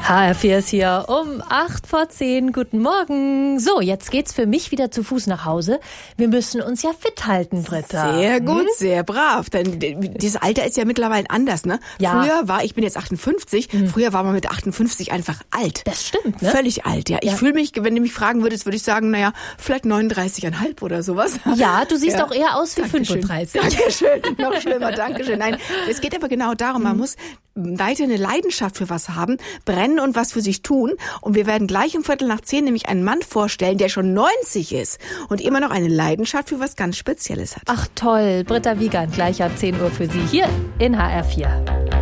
HR4 ist hier um 8:10. Guten Morgen. So, jetzt geht's für mich wieder zu Fuß nach Hause. Wir müssen uns ja fit halten, Britta. Sehr gut, sehr brav. Denn dieses Alter ist ja mittlerweile anders, ne? Ja. Ich bin jetzt 58, früher war man mit 58 einfach alt. Das stimmt, ne? Völlig alt, ja. Ich fühle mich, wenn du mich fragen würdest, würde ich sagen, naja, vielleicht 39,5 oder sowas. Ja, du siehst Ja. auch eher aus wie Dankeschön. 35. Dankeschön, noch schlimmer, Dankeschön. Nein, es geht aber genau darum, man muss weiter eine Leidenschaft für was haben, brennen und was für sich tun. Und wir werden gleich um 9:15 nämlich einen Mann vorstellen, der schon 90 ist und immer noch eine Leidenschaft für was ganz Spezielles hat. Ach toll, Britta Wiegand, gleich ab 10 Uhr für Sie hier in HR4.